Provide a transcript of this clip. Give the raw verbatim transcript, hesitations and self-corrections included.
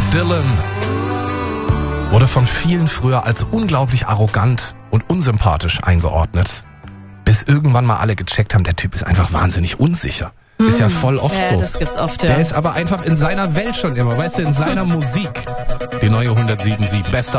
Dylan wurde von vielen früher als unglaublich arrogant und unsympathisch eingeordnet. Bis irgendwann mal alle gecheckt haben, der Typ ist einfach wahnsinnig unsicher. Hm. Ist ja voll oft ja, so. Das gibt's oft, ja. Der ist aber einfach in seiner Welt schon immer, weißt du, in seiner Musik. Die neue hundertsieben Komma sieben. Bester